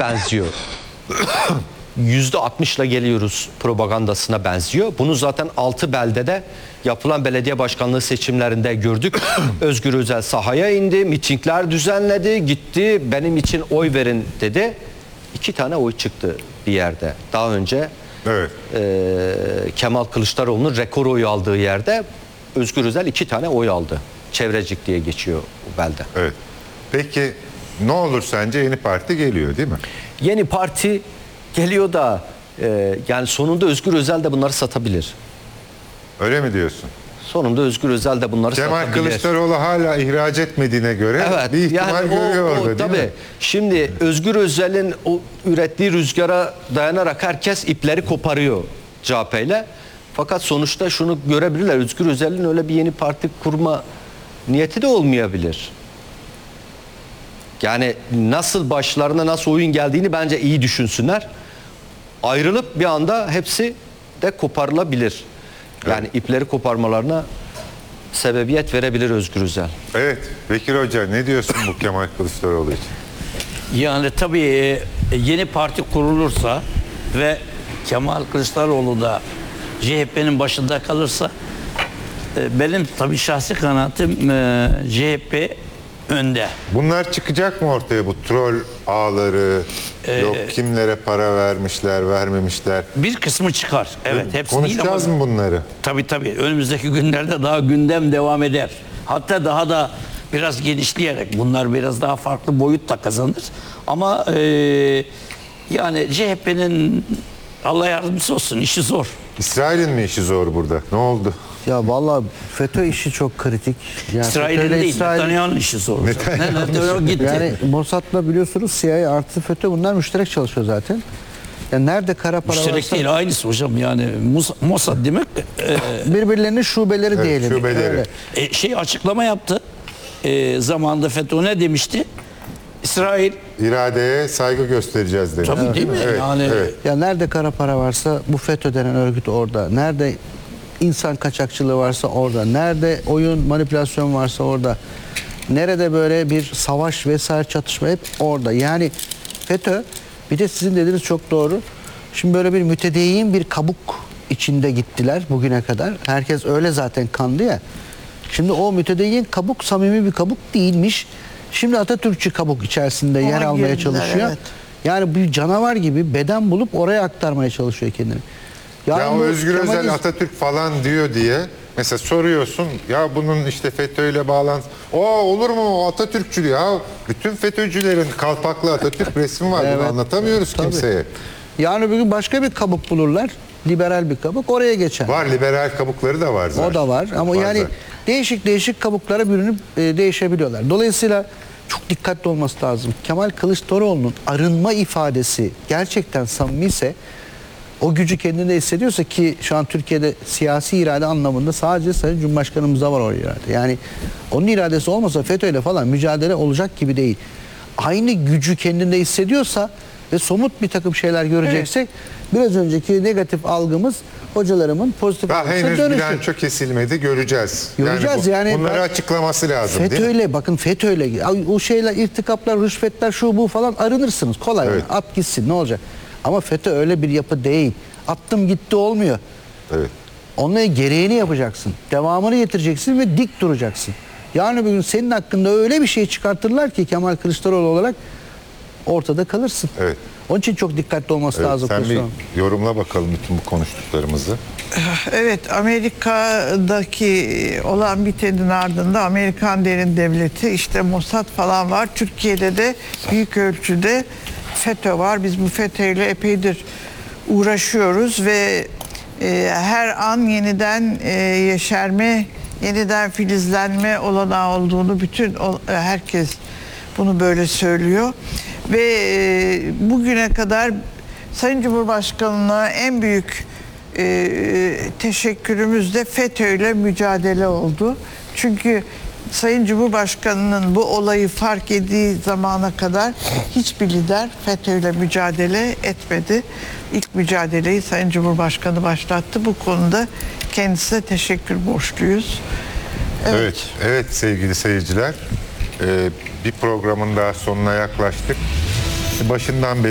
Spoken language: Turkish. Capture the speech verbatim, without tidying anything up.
benziyor. yüzde altmışla geliyoruz propagandasına benziyor. Bunu zaten altı beldede yapılan belediye başkanlığı seçimlerinde gördük. Özgür Özel sahaya indi, mitingler düzenledi, gitti, benim için oy verin dedi. İki tane oy çıktı bir yerde. Daha önce evet. e, Kemal Kılıçdaroğlu'nun rekor oyu aldığı yerde Özgür Özel iki tane oy aldı. Çevrecik diye geçiyor bu belde. Evet. Peki ne olur sence yeni parti geliyor değil mi? Yeni parti geliyor da e, yani sonunda Özgür Özel de bunları satabilir. Öyle mi diyorsun? Sonunda Özgür Özel de bunları Kemal satabilir. Kemal Kılıçdaroğlu hala ihraç etmediğine göre evet, bir ihtimal yani görüyor orada değil tabii. mi? Şimdi Özgür Özel'in o ürettiği rüzgara dayanarak herkes ipleri koparıyor C H P ile. Fakat sonuçta şunu görebilirler. Özgür Özel'in öyle bir yeni parti kurma niyeti de olmayabilir. Yani nasıl başlarına nasıl oyun geldiğini bence iyi düşünsünler. Ayrılıp bir anda hepsi de koparılabilir. Yani evet. ipleri koparmalarına sebebiyet verebilir Özgür Özel. Evet. Bekir Hoca ne diyorsun bu Kemal Kılıçdaroğlu için? Yani tabii yeni parti kurulursa ve Kemal Kılıçdaroğlu da C H P'nin başında kalırsa benim tabii şahsi kanaatim C H P önde. Bunlar çıkacak mı ortaya, bu troll ağları, ee, yok kimlere para vermişler, vermemişler? Bir kısmı çıkar. Evet, hepsi konuşacağız değil ama, mı bunları? Tabii tabii. Önümüzdeki günlerde daha gündem devam eder. Hatta daha da biraz genişleyerek bunlar biraz daha farklı boyut da kazanır. Ama e, yani C H P'nin Allah yardımcısı olsun, işi zor. İsrail'in mi işi zor burada? Ne oldu? Ya vallahi FETÖ işi çok kritik. Yani İsrail'in değil, İsrail... Netanyahu'nun işi zor. Netanyahu gitti. Yani Mossad'la biliyorsunuz C I A artı FETÖ bunlar müşterek çalışıyor zaten. Yani nerede kara para müşterek varsa... değil, aynısı hocam yani Mossad demek. E... Birbirlerinin şubeleri evet, diyelim. Şubeleri. E, şey açıklama yaptı. E, zamanında FETÖ ne demişti? İsrail iradeye saygı göstereceğiz dedi. Tabii evet, değil mi? Evet, yani evet. Ya nerede kara para varsa bu FETÖ denen örgüt orada. Nerede insan kaçakçılığı varsa orada. Nerede oyun manipülasyon varsa orada. Nerede böyle bir savaş vesaire çatışma hep orada. Yani FETÖ, bir de sizin dediğiniz çok doğru. Şimdi böyle bir mütedeyyin bir kabuk içinde gittiler bugüne kadar. Herkes öyle zaten kandı ya. Şimdi o mütedeyyin kabuk samimi bir kabuk değilmiş. Şimdi Atatürkçü kabuk içerisinde Ona yer almaya girdiler, çalışıyor. Evet. Yani bir canavar gibi beden bulup oraya aktarmaya çalışıyor kendini. Yani ya o Özgür Özel Kemal... Atatürk falan diyor diye mesela soruyorsun ya bunun işte FETÖ ile bağlantısı. O olur mu Atatürkçü ya? Bütün FETÖ'cülerin kalpaklı Atatürk resmi var. Evet. Bunu anlatamıyoruz Tabii. kimseye. Yani bugün başka bir kabuk bulurlar. Liberal bir kabuk oraya geçer. Var, liberal kabukları da var zaten. O da var ama var yani zaten. değişik değişik kabuklara bürünüp e, değişebiliyorlar. Dolayısıyla çok dikkatli olması lazım. Kemal Kılıçdaroğlu'nun arınma ifadesi gerçekten samimiyse, o gücü kendinde hissediyorsa, ki şu an Türkiye'de siyasi irade anlamında sadece Sayın Cumhurbaşkanımızda var o irade. Yani onun iradesi olmasa FETÖ'yle falan mücadele olacak gibi değil. Aynı gücü kendinde hissediyorsa ve somut bir takım şeyler göreceksek, evet. biraz önceki negatif algımız hocalarımın pozitif algısına dönüşür. Henüz bilanço kesilmedi, göreceğiz. Göreceğiz yani. yani bu, bunları açıklaması lazım FETÖ'yle, bakın FETÖ'yle o şeyler, irtikaplar, rüşvetler, şu bu falan arınırsınız. Kolay evet. yani. At gitsin, ne olacak? Ama FETÖ öyle bir yapı değil. Attım gitti olmuyor. Evet. Onunla gereğini yapacaksın. Devamını getireceksin ve dik duracaksın. Yani bugün senin hakkında öyle bir şey çıkartırlar ki Kemal Kılıçdaroğlu olarak ortada kalırsın. Evet. Onun için çok dikkatli olması evet, lazım. Sen bir yorumla bakalım bütün bu konuştuklarımızı. Evet, Amerika'daki olan bitenin ardında Amerikan derin devleti, işte Mossad falan var. Türkiye'de de büyük ölçüde FETÖ var. Biz bu FETÖ ile epeydir uğraşıyoruz ve e, her an yeniden e, yeşerme, yeniden filizlenme olanağı olduğunu bütün o, herkes bunu böyle söylüyor. Ve e, bugüne kadar Sayın Cumhurbaşkanı'na en büyük e, teşekkürümüz de FETÖ ile mücadele oldu. Çünkü Sayın Cumhurbaşkanı'nın bu olayı fark ettiği zamana kadar hiçbir lider FETÖ ile mücadele etmedi. İlk mücadeleyi Sayın Cumhurbaşkanı başlattı. Bu konuda kendisine teşekkür borçluyuz. Evet, evet, evet sevgili seyirciler. Ee, bir programın daha sonuna yaklaştık. Başından beri